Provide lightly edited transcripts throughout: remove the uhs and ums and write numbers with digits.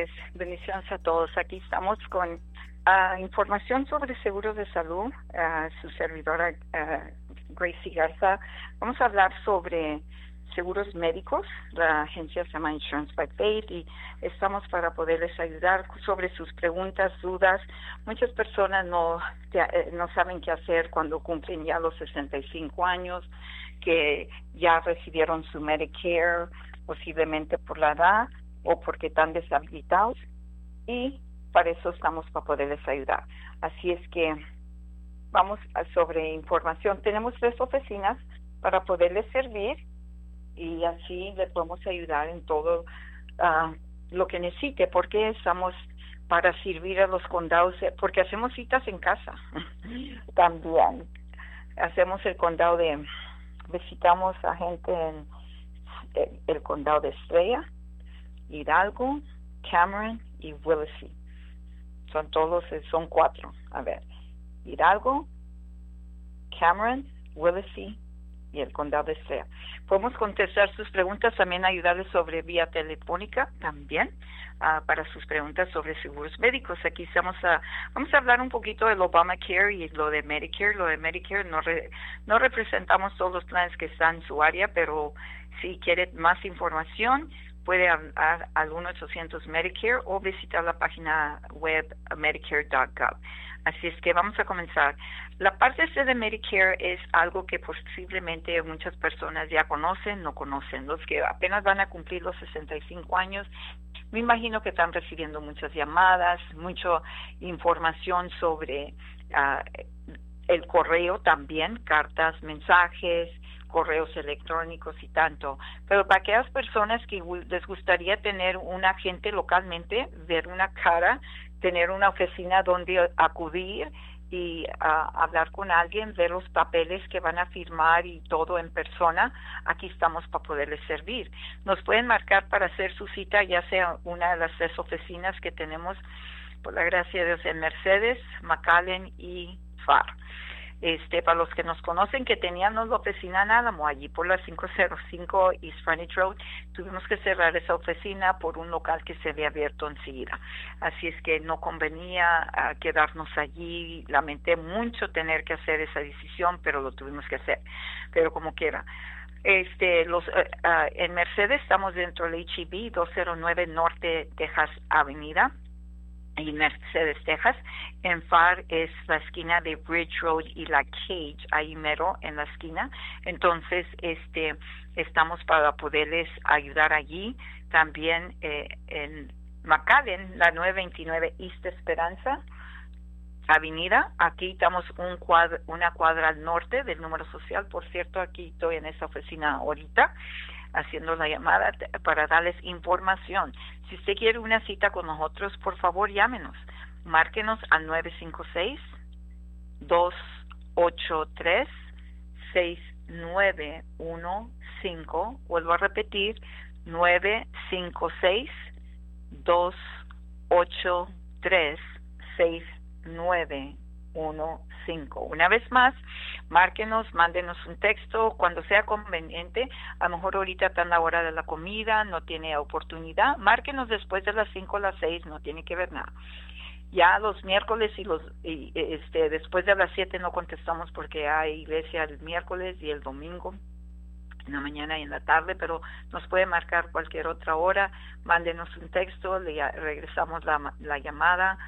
tardes. Bendiciones a todos. Aquí estamos con información sobre seguros de salud. Su servidora Gracie Garza. Vamos a hablar sobre seguros médicos. La agencia se llama Insurance by Faith y estamos para poderles ayudar sobre sus preguntas, dudas. Muchas personas no saben qué hacer cuando cumplen ya los 65 años, que ya recibieron su Medicare, posiblemente por la edad o porque están deshabilitados, y para eso estamos, para poderles ayudar. Así es que vamos sobre información. Tenemos 3 oficinas para poderles servir y así le podemos ayudar en todo lo que necesite, porque estamos para servir a los condados, porque hacemos citas en casa. También hacemos el condado visitamos a gente en el condado de Estrella, Hidalgo, Cameron y Willacy. Son 4. A ver, Hidalgo, Cameron, Willacy y el condado de Estrella. Podemos contestar sus preguntas, también ayudarles sobre vía telefónica también, para sus preguntas sobre seguros médicos. Aquí vamos a hablar un poquito del Obamacare y lo de Medicare. Lo de Medicare no representamos todos los planes que están en su área, pero si quiere más información, puede hablar al 1-800-Medicare o visitar la página web medicare.gov. Así es que vamos a comenzar. La parte C de Medicare es algo que posiblemente muchas personas ya no conocen. Los que apenas van a cumplir los 65 años, me imagino que están recibiendo muchas llamadas, mucha información sobre el correo también, cartas, mensajes, correos electrónicos y tanto. Pero para aquellas personas que les gustaría tener un agente localmente, ver una cara, tener una oficina donde acudir y hablar con alguien, ver los papeles que van a firmar y todo en persona, aquí estamos para poderles servir. Nos pueden marcar para hacer su cita, ya sea una de las 3 oficinas que tenemos, por la gracia de Dios, en Mercedes, McAllen y FAR. Para los que nos conocen, que teníamos la oficina en Álamo, allí por la 505 East Frontage Road, tuvimos que cerrar esa oficina por un local que se había abierto enseguida. Así es que no convenía quedarnos allí. Lamenté mucho tener que hacer esa decisión, pero lo tuvimos que hacer. Pero como quiera. En Mercedes estamos dentro del H-E-B, 209 Norte Texas Avenida, y Mercedes, Texas. En FAR es la esquina de Bridge Road y la Cage, ahí mero en la esquina. Entonces, estamos para poderles ayudar allí. También en McAllen, la 929 East Esperanza Avenida. Aquí estamos una cuadra al norte del número social. Por cierto, aquí estoy en esa oficina ahorita haciendo la llamada para darles información. Si usted quiere una cita con nosotros, por favor, llámenos. Márquenos al 956-283-6915. Vuelvo a repetir, 956-283-6915. Una vez más, márquenos, mándenos un texto cuando sea conveniente. A lo mejor ahorita está en la hora de la comida, no tiene oportunidad. Márquenos después de las 5 o las 6, no tiene que ver nada. Ya los miércoles y después de las 7 no contestamos porque hay iglesia el miércoles y el domingo, en la mañana y en la tarde, pero nos puede marcar cualquier otra hora. Mándenos un texto, le regresamos la llamada.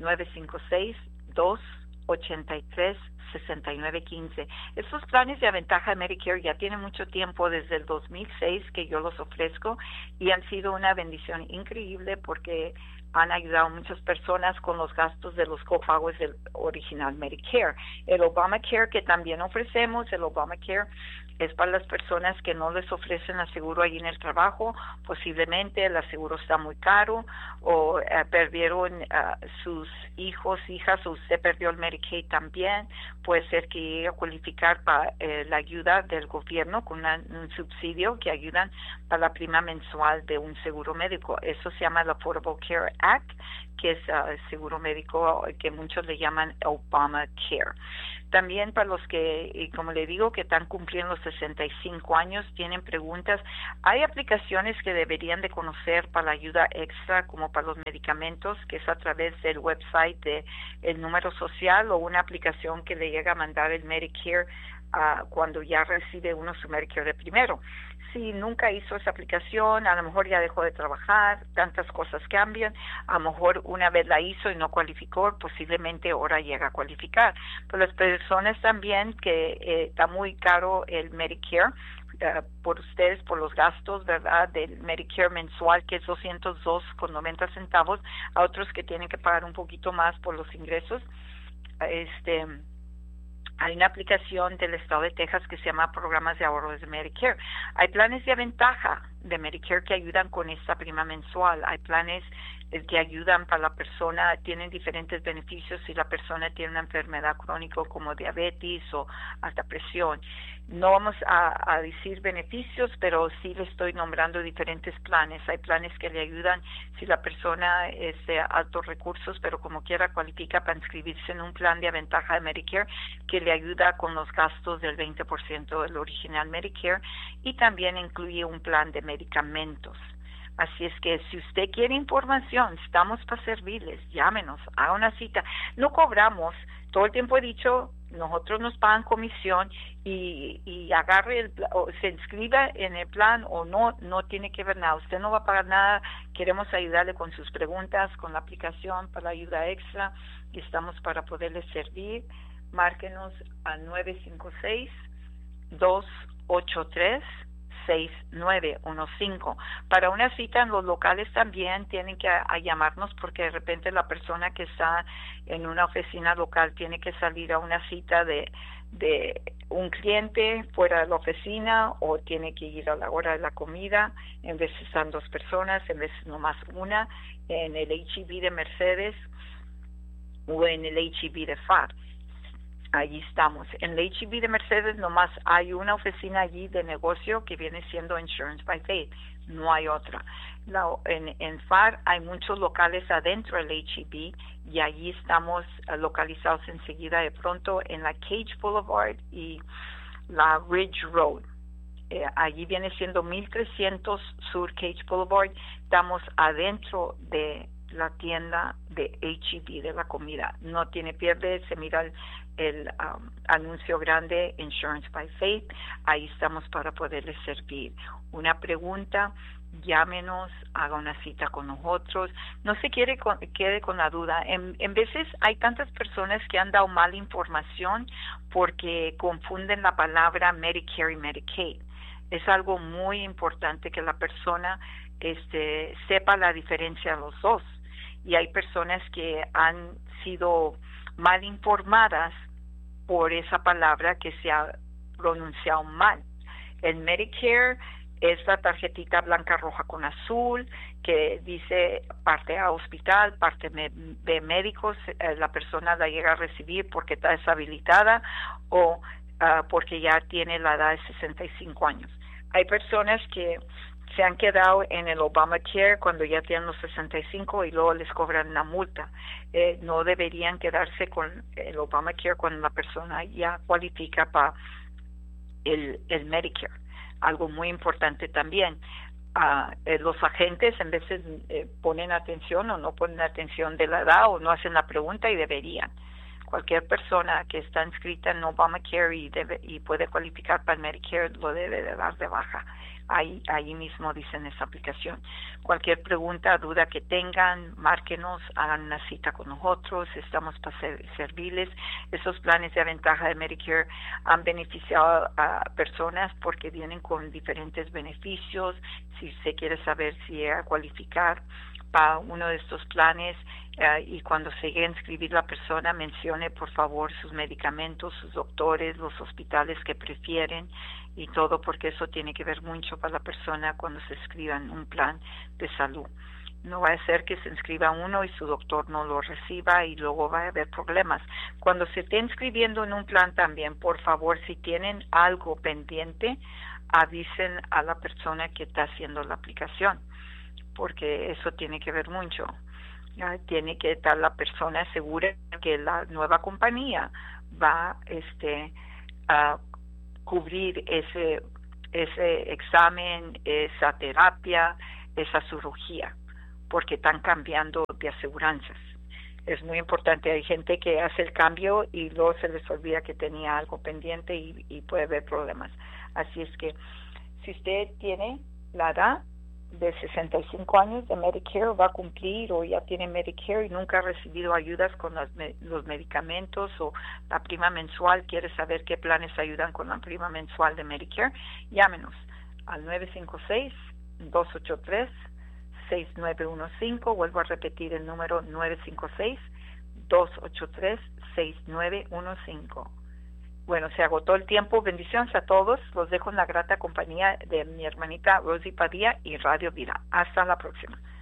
956-283-6915. Estos planes de ventaja de Medicare ya tienen mucho tiempo, desde el 2006 que yo los ofrezco, y han sido una bendición increíble porque han ayudado a muchas personas con los gastos de los copagos del original Medicare. El Obamacare que también ofrecemos, el Obamacare es para las personas que no les ofrecen aseguro ahí en el trabajo. Posiblemente el aseguro está muy caro, o perdieron sus hijos, hijas, o usted perdió el Medicaid también. Puede ser que llegue a cualificar para la ayuda del gobierno con un subsidio que ayudan para la prima mensual de un seguro médico. Eso se llama el Affordable Care Act, que es seguro médico que muchos le llaman Obamacare. También para los que, y como le digo, que están cumpliendo los 65 años, tienen preguntas. Hay aplicaciones que deberían de conocer para la ayuda extra, como para los medicamentos, que es a través del website de el número social o una aplicación que le llega a mandar el Medicare cuando ya recibe uno su Medicare de primero. Si nunca hizo esa aplicación, a lo mejor ya dejó de trabajar, tantas cosas cambian, a lo mejor una vez la hizo y no cualificó, posiblemente ahora llega a cualificar. Pero las personas también que está muy caro el Medicare, por ustedes, por los gastos, ¿verdad?, del Medicare mensual, que es 202.90 centavos, a otros que tienen que pagar un poquito más por los ingresos. Hay una aplicación del estado de Texas que se llama Programas de Ahorro de Medicare. Hay planes de ventaja de Medicare que ayudan con esta prima mensual. Hay planes que ayudan para la persona, tienen diferentes beneficios si la persona tiene una enfermedad crónica como diabetes o alta presión. No vamos a decir beneficios, pero sí le estoy nombrando diferentes planes. Hay planes que le ayudan si la persona es de altos recursos, pero como quiera cualifica para inscribirse en un plan de ventaja de Medicare que le ayuda con los gastos del 20% del original Medicare, y también incluye un plan de medicamentos. Así es que si usted quiere información, estamos para servirles, llámenos, haga una cita. No cobramos, todo el tiempo he dicho, nosotros nos pagan comisión y agarre o se inscriba en el plan o no tiene que ver nada. Usted no va a pagar nada, queremos ayudarle con sus preguntas, con la aplicación para ayuda extra y estamos para poderle servir. Márquenos al 956-283-6915. Para una cita en los locales también tienen que llamarnos, porque de repente la persona que está en una oficina local tiene que salir a una cita de un cliente fuera de la oficina, o tiene que ir a la hora de la comida. En veces están dos personas, en veces nomás una, en el H-E-B de Mercedes o en el H-E-B de FAR. Allí estamos. En el H-E-B de Mercedes nomás hay una oficina allí de negocio que viene siendo Insurance by Faith, no hay otra. En FAR hay muchos locales adentro del H-E-B y allí estamos localizados enseguida de pronto en la Cage Boulevard y la Ridge Road. Allí viene siendo 1300 Sur Cage Boulevard. Estamos adentro de la tienda de H-E-B de la comida. No tiene pierde, se mira el anuncio grande, Insurance by Faith. Ahí estamos para poderles servir. Una pregunta, llámenos, haga una cita con nosotros. No se quede con la duda. En veces hay tantas personas que han dado mala información porque confunden la palabra Medicare y Medicaid. Es algo muy importante que la persona sepa la diferencia de los dos. Y hay personas que han sido mal informadas por esa palabra que se ha pronunciado mal. El Medicare es la tarjetita blanca, roja con azul que dice parte A hospital, parte B médicos. La persona la llega a recibir porque está deshabilitada o porque ya tiene la edad de 65 años. Hay personas que se han quedado en el Obamacare cuando ya tienen los 65 y luego les cobran una multa. No deberían quedarse con el Obamacare cuando la persona ya cualifica para el Medicare. Algo muy importante también, los agentes en veces ponen atención o no ponen atención de la edad o no hacen la pregunta y deberían. Cualquier persona que está inscrita en Obamacare y puede cualificar para el Medicare lo debe de dar de baja. Ahí mismo dice en esa aplicación. Cualquier pregunta, duda que tengan, márquenos, hagan una cita con nosotros, estamos para servirles. Esos planes de ventaja de Medicare han beneficiado a personas porque vienen con diferentes beneficios. Si se quiere saber si llega a cualificar para uno de estos planes, y cuando se llegue a inscribir la persona, mencione por favor sus medicamentos, sus doctores, los hospitales que prefieren y todo, porque eso tiene que ver mucho para la persona cuando se inscriba en un plan de salud. No va a ser que se inscriba uno y su doctor no lo reciba y luego va a haber problemas. Cuando se esté inscribiendo en un plan también, por favor, si tienen algo pendiente, avisen a la persona que está haciendo la aplicación, porque eso tiene que ver mucho. Tiene que estar la persona segura que la nueva compañía va a cubrir ese examen, esa terapia, esa cirugía, porque están cambiando de aseguranzas. Es muy importante. Hay gente que hace el cambio y luego se les olvida que tenía algo pendiente y puede haber problemas. Así es que si usted tiene la edad de 65 años de Medicare, va a cumplir o ya tiene Medicare y nunca ha recibido ayudas con los medicamentos o la prima mensual, quiere saber qué planes ayudan con la prima mensual de Medicare, llámenos al 956-283-6915. Vuelvo a repetir el número 956-283-6915. Bueno, se agotó el tiempo. Bendiciones a todos. Los dejo en la grata compañía de mi hermanita Rosy Padilla y Radio Vida. Hasta la próxima.